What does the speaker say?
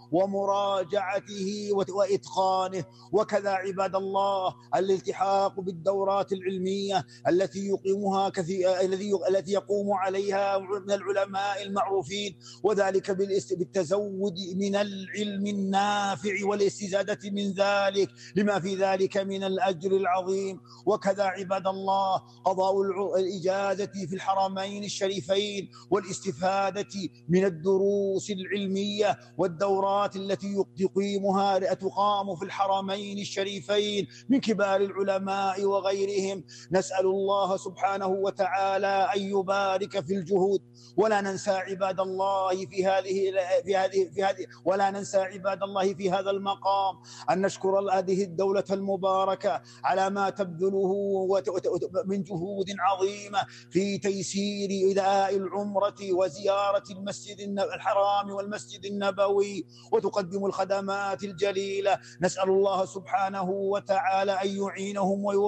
ومراجعته وإتقانه. وكذا عباد الله الالتحاق بالدورات العلمية التي يقوم عليها من العلماء المعروفين، وذلك بالتزود من العلم النافع والاستزادة من ذلك لما في ذلك من الأجر العظيم. وكذا عباد الله قضاء الإجازة في الحرمين الشريفين والاستفادة من الدروس العلمية والدورات التي تقام في الحرمين الشريفين من كبار العلماء وغيرهم. نسأل الله سبحانه وتعالى أن يبارك في الجهود. ولا ننسى عباد الله في هذا المقام أن نشكر هذه الدولة المباركة على ما تبذله من جهود عظيمة في تيسير إداء العمرة وزيارة المسجد الحرام والمسجد النبوي، وتقدم الخدمات الجليلة. نسأل الله سبحانه وتعالى أن يعينهم